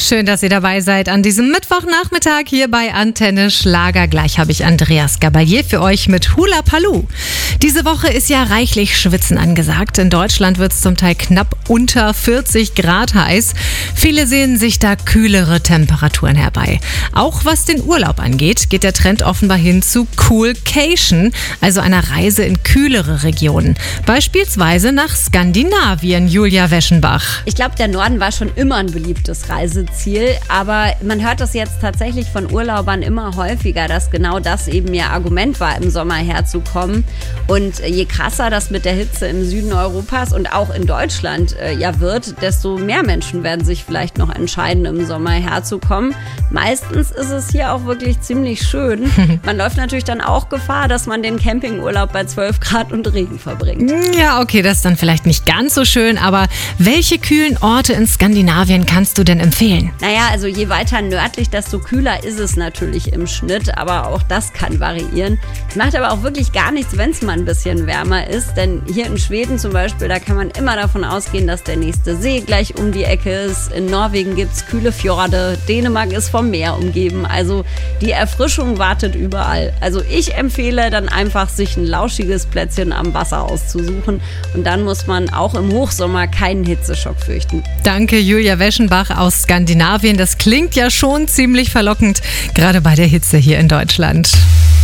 Schön, dass ihr dabei seid an diesem Mittwochnachmittag hier bei Antenne Schlager. Gleich habe ich Andreas Gabalier für euch mit Hula Paloo. Diese Woche ist ja reichlich Schwitzen angesagt. In Deutschland wird es zum Teil knapp unter 40 Grad heiß. Viele sehnen sich da kühlere Temperaturen herbei. Auch was den Urlaub angeht, geht der Trend offenbar hin zu Coolcation, also einer Reise in kühlere Regionen. Beispielsweise nach Skandinavien, Julia Weschenbach. Ich glaube, der Norden war schon immer ein beliebtes Reiseziel, aber man hört das jetzt tatsächlich von Urlaubern immer häufiger, dass genau das eben ihr Argument war, im Sommer herzukommen. Und je krasser das mit der Hitze im Süden Europas und auch in Deutschland wird, desto mehr Menschen werden sich vielleicht noch entscheiden, im Sommer herzukommen. Meistens ist es hier auch wirklich ziemlich schön. Man läuft natürlich dann auch Gefahr, dass man den Campingurlaub bei 12 Grad und Regen verbringt. Ja, okay, das ist dann vielleicht nicht ganz so schön, aber welche kühlen Orte in Skandinavien kannst du denn empfehlen? Naja, also je weiter nördlich, desto kühler ist es natürlich im Schnitt, aber auch das kann variieren. Es macht aber auch wirklich gar nichts, wenn es mal ein bisschen wärmer ist, denn hier in Schweden zum Beispiel, da kann man immer davon ausgehen, dass der nächste See gleich um die Ecke ist. In Norwegen gibt es kühle Fjorde, Dänemark ist vom Meer umgeben, also die Erfrischung wartet überall. Also ich empfehle dann einfach, sich ein lauschiges Plätzchen am Wasser auszusuchen und dann muss man auch im Hochsommer keinen Hitzeschock fürchten. Danke, Julia Weschenbach aus Skandinavien. Das klingt ja schon ziemlich verlockend, gerade bei der Hitze hier in Deutschland.